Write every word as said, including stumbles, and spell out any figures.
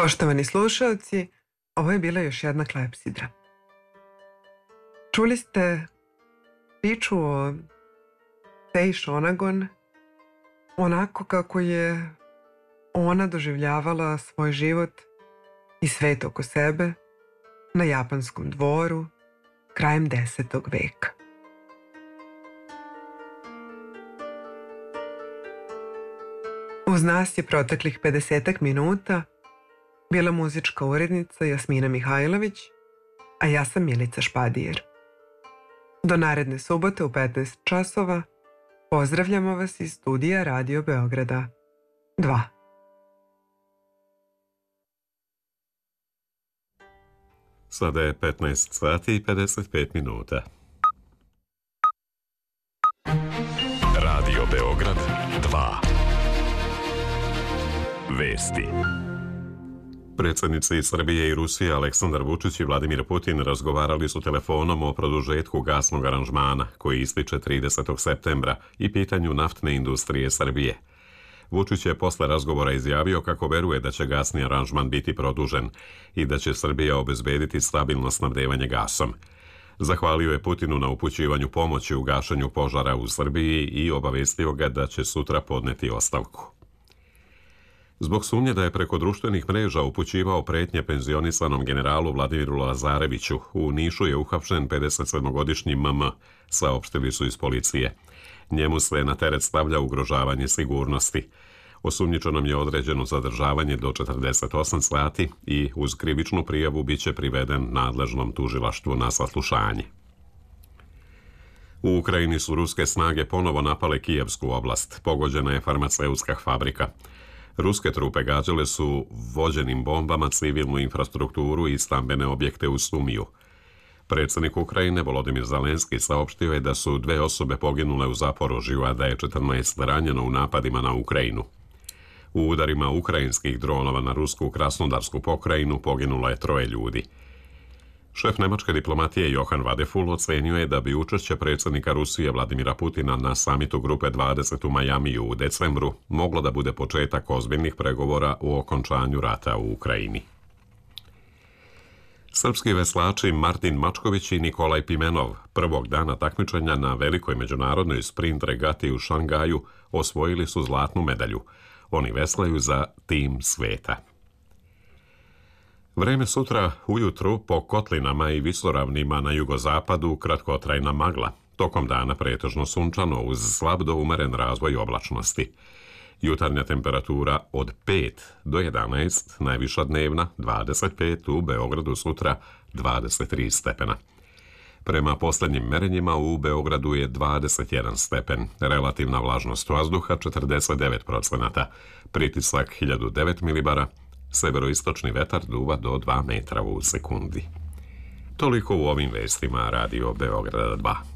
Poštovani slušalci, ovo je bila još jedna klepsidra. Čuli ste priču o Tej Shonagon onako kako je ona doživljavala svoj život i svet oko sebe na japanskom dvoru krajem desetog veka. Uz nas je proteklih pedesetak minuta bila muzička urednica Jasmina Mihajlović, a ja sam Milica Špadijer. Do naredne subote u petnaest časova pozdravljamo vas iz studija Radio Beograda dva. Sada je petnaest sati i pedeset pet minuta. Radio Beograd dva. Vesti. Predsjednici Srbije i Rusije Aleksandar Vučić i Vladimir Putin razgovarali su telefonom o produžetku gasnog aranžmana koji ističe tridesetog septembra i pitanju naftne industrije Srbije. Vučić je posle razgovora izjavio kako veruje da će gasni aranžman biti produžen i da će Srbija obezbediti stabilno snabdevanje gasom. Zahvalio je Putinu na upućivanju pomoći u gašenju požara u Srbiji i obavestio ga da će sutra podneti ostavku. Zbog sumnje da je preko društvenih mreža upućivao pretnje penzionisanom generalu Vladimiru Lazareviću, u Nišu je uhapšen pedesetsedmogodišnji M M, saopštili su iz policije. Njemu se na teret stavlja ugrožavanje sigurnosti. Osumnjičenom je određeno zadržavanje do četrdeset osam sati i uz krivičnu prijavu biće priveden nadležnom tužilaštvu na saslušanje. U Ukrajini su ruske snage ponovo napale Kijevsku oblast. Pogođena je farmaceutska fabrika. Ruske trupe gađale su vođenim bombama civilnu infrastrukturu i stambene objekte u Sumiju. Predsjednik Ukrajine Volodimir Zelenski saopštio je da su dve osobe poginule u Zaporožju, a da je četrnaest ranjeno u napadima na Ukrajinu. U udarima ukrajinskih dronova na rusku Krasnodarsku pokrajinu poginulo je troje ljudi. Šef nemačke diplomatije Johan Vadeful ocenio je da bi učešće predsjednika Rusije Vladimira Putina na samitu Grupe dvadeset u Majamiju u decembru moglo da bude početak ozbiljnih pregovora o okončanju rata u Ukrajini. Srpski veslači Martin Mačković i Nikolaj Pimenov prvog dana takmičenja na velikoj međunarodnoj sprint regati u Šangaju osvojili su zlatnu medalju. Oni veslaju za tim sveta. Vreme sutra ujutru po kotlinama i visoravnima na jugozapadu kratkotrajna magla. Tokom dana pretežno sunčano uz slab do umeren razvoj oblačnosti. Jutarnja temperatura od pet do jedanaest, najviša dnevna dvadeset pet, u Beogradu sutra dvadeset tri stepena. Prema posljednjim merenjima u Beogradu je dvadeset jedan stepen, relativna vlažnost vazduha četrdeset devet procenata, pritisak hiljadu devet milibara, severoistočni vetar duva do dva metra u sekundi. Toliko u ovim vestima Radio Beograda dva.